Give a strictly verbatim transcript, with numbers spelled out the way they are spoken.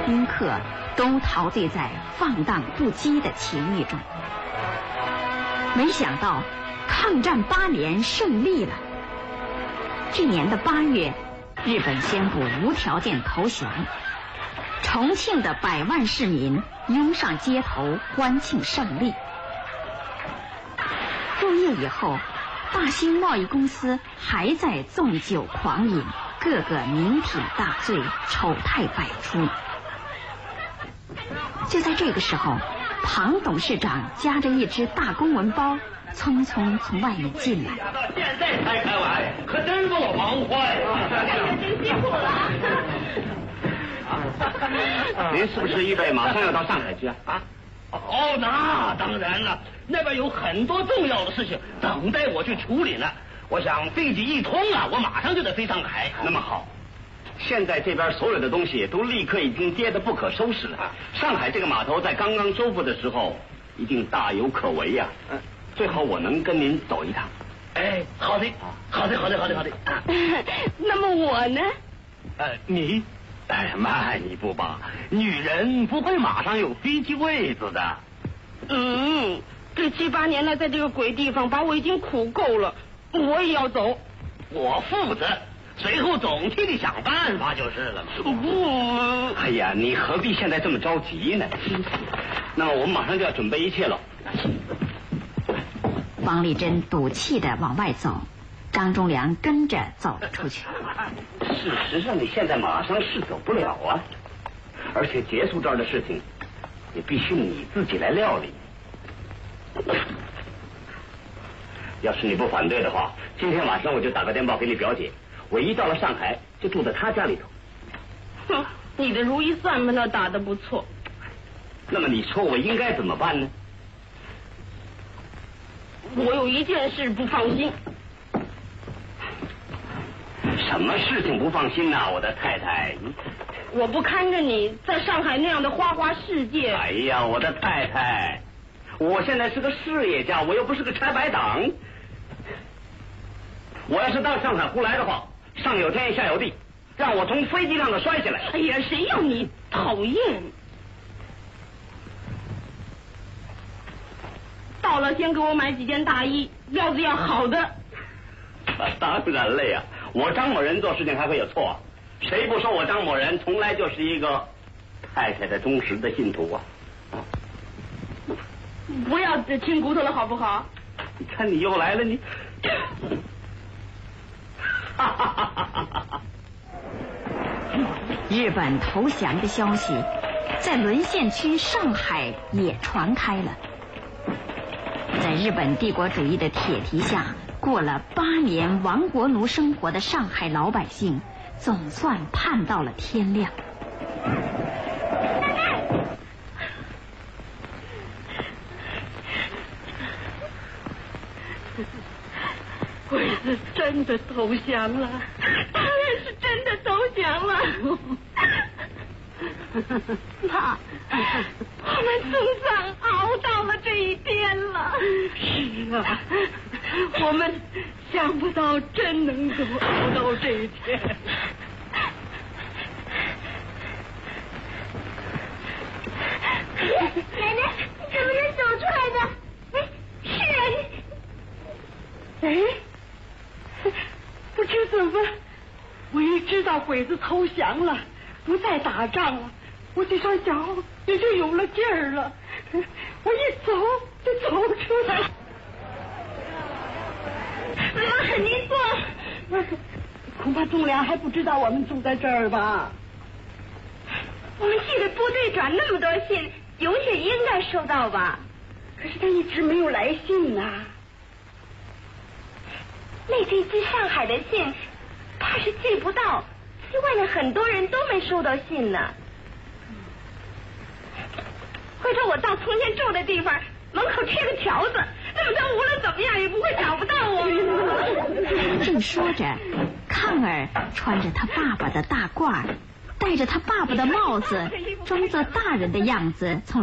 宾客都陶醉在放荡不羁的情欲中。没想到抗战八年胜利了。这年的八月，日本宣布无条件投降，重庆的百万市民拥上街头欢庆胜利。入夜以后，大兴贸易公司还在纵酒狂饮，个个酩酊大醉，丑态百出。就在这个时候，庞董事长夹着一只大公文包，匆匆从外面进来。 到现在才开完，可真给我忙坏了。 真辛苦了。 您是不是预备马上要到上海去啊？啊？哦，那当然了，那边有很多重要的事情等待我去处理呢。我想飞机一通啊，我马上就得飞上海。那么好。现在这边所有的东西都立刻已经跌得不可收拾了。上海这个码头在刚刚修复的时候，一定大有可为呀、啊。最好我能跟您走一趟。哎，好的，好的，好的，好的，好的。啊、 那么我呢？ 呃，你，哎，慢一步吧。女人不会马上有飞机位子的。 嗯，这七八年来在这个鬼地方把我已经苦够了，我也要走。 我负责。随后总替你想办法就是了嘛。 不， 哎呀，你何必现在这么着急呢？那么我们马上就要准备一切了。 王丽珍赌气地往外走，张忠良跟着走了出去。 事实上，你现在马上是走不了啊，而且结束这儿的事情，也必须你自己来料理。要是你不反对的话，今天晚上我就打个电报给你表姐。我一到了上海，就住在他家里头。 哼，你的如意算盘倒打得不错。 那么你说我应该怎么办呢？ 我有一件事不放心。 什么事情不放心呢、啊，我的太太？ 我不看着你在上海那样的花花世界。 哎呀，我的太太，我现在是个事业家，我又不是个拆白党。我要是到上海胡来的话，上有天下有地，让我从飞机上头摔下来。 哎呀，谁要你？讨厌！到了先给我买几件大衣，料子要好的。 当然了呀，我张某人做事情还会有错？谁不说我张某人从来就是一个太太的忠实的信徒啊？ 不要亲骨头了，好不好？ 你看你又来了，你。 日本投降的消息在沦陷区上海也传开了。在日本帝国主义的铁蹄下，过了八年亡国奴生活的上海老百姓，总算盼到了天亮。 鬼子真的投降了，当然是真的投降了。妈，我们总算熬到了这一天了。是啊，我们想不到真能够熬到这一天。 奶奶，你怎么能走出来的？哎，是啊，你。 哎。不知怎么，我一知道鬼子投降了，不再打仗了，我这双脚也就有了劲儿了。我一走就走出来。 妈，您坐。 恐怕忠良还不知道我们住在这儿吧？ 我们寄给部队长那么多信，有些应该收到吧？ 可是他一直没有来信呐、啊。 那这寄上海的信，怕是寄不到。西外的很多人都没收到信呢。回头我到从前住的地方门口贴个条子，那么他无论怎么样也不会找不到我。 正说着，抗儿穿着他爸爸的大褂，戴着他爸爸的帽子，装作大人的样子从